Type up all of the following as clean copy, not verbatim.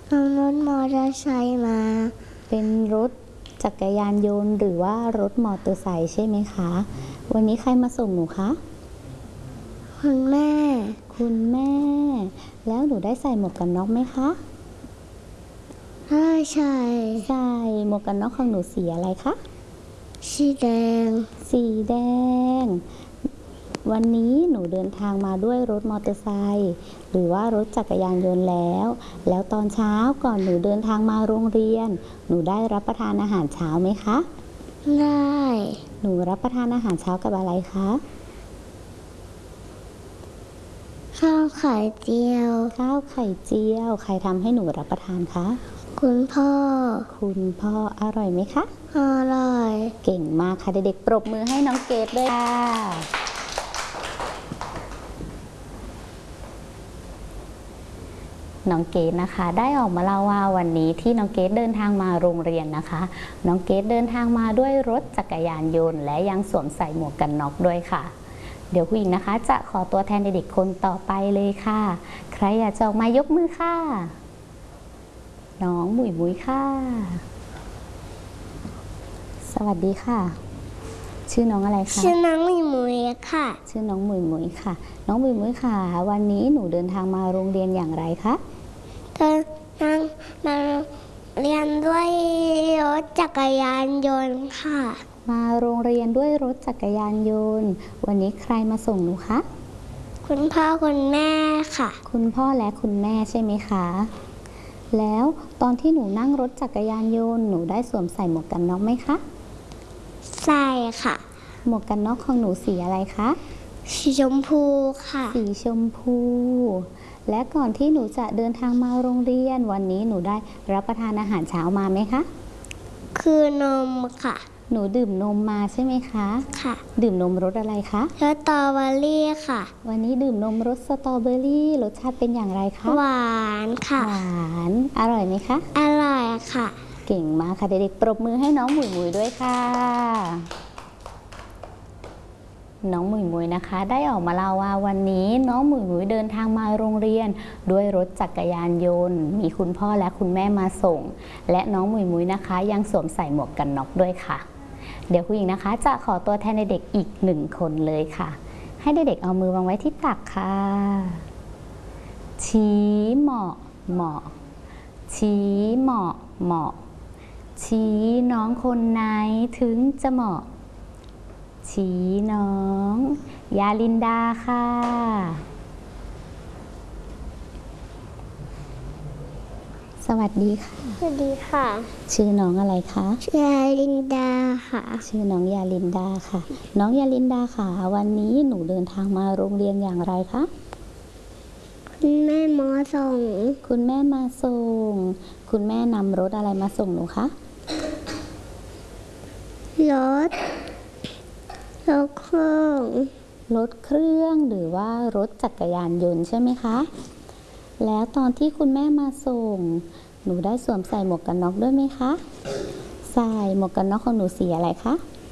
เอารถมอเตอร์ไซค์มาเป็นรถจักรยานยนต์หรือว่ารถมอเตอร์ไซค์ใช่ไหมคะวันนี้ใครมาส่งหนูคะคุณแม่แล้วหนูได้ใส่หมวกกันน็อกไหมคะใช่ใส่หมวกกันน็อกของหนูสีอะไรคะสีแดงวันนี้หนูเดินทางมาด้วยรถมอเตอร์ไซค์หรือว่ารถจักรยานยนต์แล้วตอนเช้าก่อนหนูเดินทางมาโรงเรียนหนูได้รับประทานอาหารเช้าไหมคะได้หนูรับประทานอาหารเช้ากับอะไรคะข้าวไข่เจียวใครทำให้หนูรับประทานคะคุณพ่ออร่อยไหมคะอร่อยเก่งมากค่ะเด็กๆปรบมือให้น้องเกดด้วยค่ะน้องเกดนะคะได้ออกมาเล่าว่าวันนี้ที่น้องเกดเดินทางมาโรงเรียนนะคะน้องเกดเดินทางมาด้วยรถจักรยานยนต์และยังสวมใส่หมวกกันน็อกด้วยค่ะเดี๋ยวผู้หญิงนะคะจะขอตัวแทนเด็กๆคนต่อไปเลยค่ะใครอยากจะออกมายกมือค่ะน้องหมุยค่ะสวัสดีค่ะชื่อน้องอะไรคะชื่อน้องหมุยค่ะชื่อน้องหมุยค่ะน้องหมุยค่ะวันนี้หนูเดินทางมาโรงเรียนอย่างไรคะเดินทางมาเรียนด้วยรถจักรยานยนต์ค่ะมาโรงเรียนด้วยรถจักรยานยนต์วันนี้ใครมาส่งหนูคะคุณพ่อคุณแม่ค่ะคุณพ่อและคุณแม่ใช่ไหมคะแล้วตอนที่หนูนั่งรถจักรยานยนต์หนูได้สวมใส่หมวกกันน็อกไหมคะใส่ค่ะหมวกกันน็อกของหนูสีอะไรคะสีชมพูค่ะสีชมพูและก่อนที่หนูจะเดินทางมาโรงเรียนวันนี้หนูได้รับประทานอาหารเช้ามาไหมคะคือนมค่ะหนูดื่มนมมาใช่ไหมคะค่ะดื่มนมรสอะไรคะรสสตรอเบอรี่ค่ะวันนี้ดื่มนมรสสตรอเบอรี่รสชาติเป็นอย่างไรคะหวานค่ะหวานอร่อยไหมคะอร่อยค่ะเก่งมากค่ะเด็กๆปรบมือให้น้องหมุยด้วยค่ะน้องหมุยนะคะได้ออกมาเล่าว่าวันนี้น้องหมุยเดินทางมาโรงเรียนด้วยรถจักรยานยนต์มีคุณพ่อและคุณแม่มาส่งและน้องหมุยนะคะยังสวมใส่หมวกกันน็อกด้วยค่ะเดี๋ยวผู้หญิงนะคะจะขอตัวแทนเด็กอีก1 คนเลยค่ะให้เด็กๆเอามือวางไว้ที่ตักค่ะชี้เหมาะชี้เหมาะชี้น้องคนไหนถึงจะเหมาะชี้น้องยาลินดาค่ะสวัสดีค่ะสวัสดีค่ะชื่อน้องอะไรคะยาลินดาค่ะชื่อน้องยาลินดาค่ะน้องยาลินดาค่ะวันนี้หนูเดินทางมาโรงเรียนอย่างไรคะคุณแม่มาส่งคุณแม่นำรถอะไรมาส่งหนูคะรถเครื่องหรือว่ารถจักรยานยนต์ใช่ไหมคะแล้วตอนที่คุณแม่มาส่งหนูได้สวมใส่หมวกกันน็อกด้วยไหมคะใส่หมวกกันน็อกของหนูสีอะไรคะ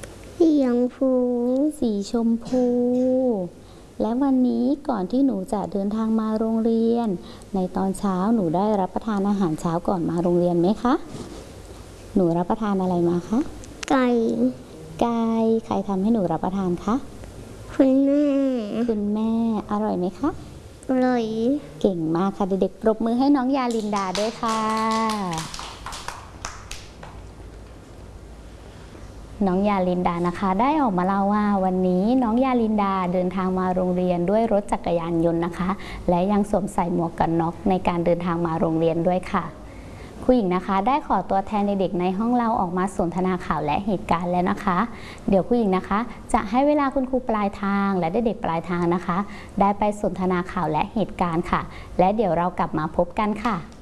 สีชมพูและวันนี้ก่อนที่หนูจะเดินทางมาโรงเรียนในตอนเช้าหนูได้รับประทานอาหารเช้าก่อนมาโรงเรียนไหมคะหนูรับประทานอะไรมาคะไก่ใครทำให้หนูรับประทานคะคุณแม่อร่อยไหมคะอร่อยเก่งมากค่ะเด็กๆปรบมือให้น้องยาลินดาด้วยค่ะน้องยาลินดานะคะได้ออกมาเล่าว่าวันนี้น้องยาลินดาเดินทางมาโรงเรียนด้วยรถจักรยานยนต์นะคะและยังสวมใส่หมวกกันน็อกในการเดินทางมาโรงเรียนด้วยค่ะผู้หญิงนะคะได้ขอตัวแทนเด็กๆในห้องเราออกมาสนทนาข่าวและเหตุการณ์แล้วนะคะเดี๋ยวผู้หญิงนะคะจะให้เวลาคุณครูปลายทางและเด็กๆปลายทางนะคะได้ไปสนทนาข่าวและเหตุการณ์ค่ะและเดี๋ยวเรากลับมาพบกันค่ะ